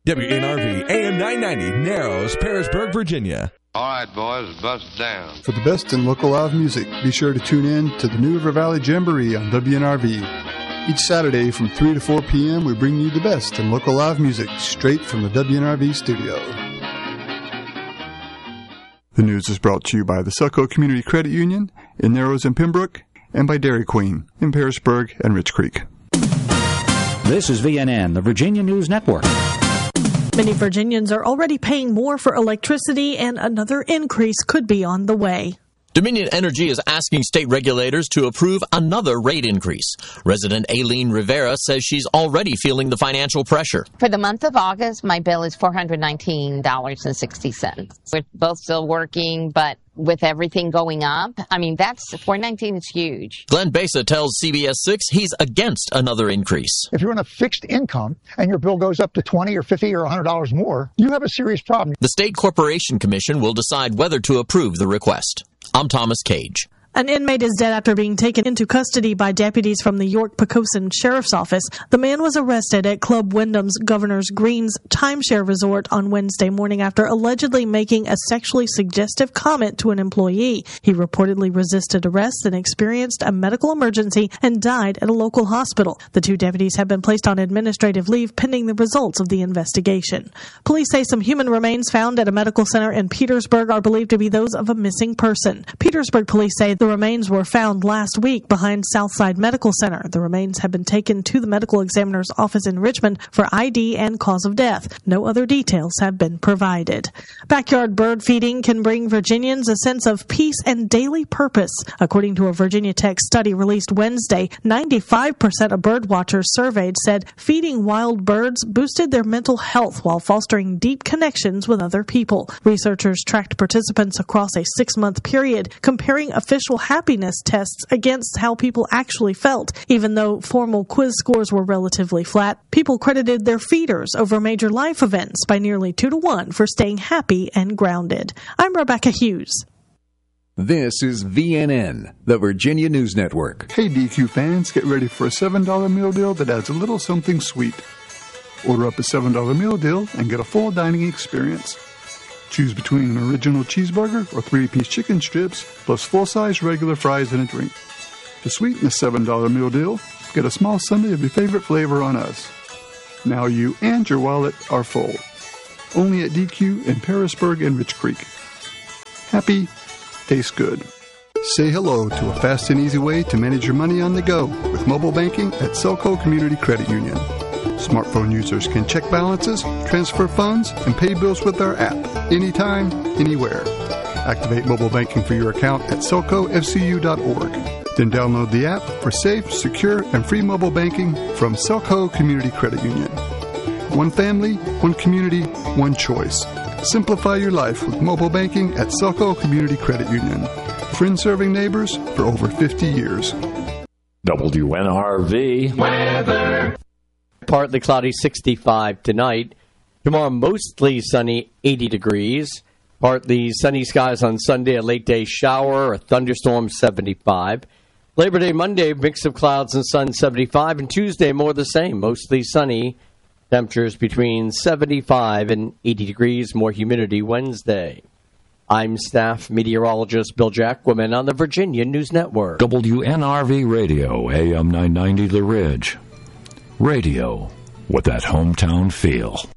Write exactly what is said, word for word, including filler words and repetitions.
W N R V A M nine ninety, Narrows, Pearisburg, Virginia. All right, boys, bust down. For the best in local live music, be sure to tune in to the New River Valley Jamboree on W N R V. Each Saturday from three to four p.m., we bring you the best in local live music straight from the W N R V studio. The news is brought to you by the Selco Community Credit Union in Narrows and Pembroke, and by Dairy Queen in Pearisburg and Rich Creek. This is V N N, the Virginia News Network. Many Virginians are already paying more for electricity, and another increase could be on the way. Dominion Energy is asking state regulators to approve another rate increase. Resident Aileen Rivera says she's already feeling the financial pressure. For the month of August, my bill is four hundred nineteen dollars and sixty cents. We're both still working, but with everything going up, I mean, that's four hundred nineteen dollars is huge. Glenn Besa tells C B S six he's against another increase. If you're on a fixed income and your bill goes up to twenty or fifty or one hundred dollars more, you have a serious problem. The State Corporation Commission will decide whether to approve the request. I'm Thomas Cage. An inmate is dead after being taken into custody by deputies from the York-Poquoson Sheriff's Office. The man was arrested at Club Wyndham's Governor's Greens timeshare resort on Wednesday morning after allegedly making a sexually suggestive comment to an employee. He reportedly resisted arrest and experienced a medical emergency and died at a local hospital. The two deputies have been placed on administrative leave pending the results of the investigation. Police say some human remains found at a medical center in Petersburg are believed to be those of a missing person. Petersburg police say the remains were found last week behind Southside Medical Center. The remains have been taken to the medical examiner's office in Richmond for I D and cause of death. No other details have been provided. Backyard bird feeding can bring Virginians a sense of peace and daily purpose. According to a Virginia Tech study released Wednesday, ninety-five percent of bird watchers surveyed said feeding wild birds boosted their mental health while fostering deep connections with other people. Researchers tracked participants across a six-month period, comparing official happiness tests against how people actually felt. Even though formal quiz scores were relatively flat, people credited their feeders over major life events by nearly two to one for staying happy and grounded. I'm Rebecca Hughes. This is V N N, the Virginia News Network. Hey D Q fans, get ready for a seven dollar meal deal that adds a little something sweet. Order up a seven dollar meal deal and get a full dining experience. Choose between an original cheeseburger or three-piece chicken strips, plus full-size regular fries and a drink. To sweeten the seven dollar meal deal, get a small sundae of your favorite flavor on us. Now you and your wallet are full. Only at D Q in Pearisburg and Rich Creek. Happy, tastes good. Say hello to a fast and easy way to manage your money on the go with mobile banking at Selco Community Credit Union. Smartphone users can check balances, transfer funds, and pay bills with our app anytime, anywhere. Activate mobile banking for your account at selco f c u dot org. Then download the app for safe, secure, and free mobile banking from Selco Community Credit Union. One family, one community, one choice. Simplify your life with mobile banking at Selco Community Credit Union. Friends serving neighbors for over fifty years. W N R V weather. Partly cloudy, sixty-five tonight. Tomorrow, mostly sunny, eighty degrees. Partly sunny skies on Sunday, a late day shower, a thunderstorm, seventy-five. Labor Day Monday, mix of clouds and sun, seventy-five. And Tuesday, more the same, mostly sunny. Temperatures between seventy-five and eighty degrees, more humidity Wednesday. I'm staff meteorologist Bill Jacquemin on the Virginia News Network. W N R V Radio, A M nine ninety The Ridge. Radio with that hometown feel.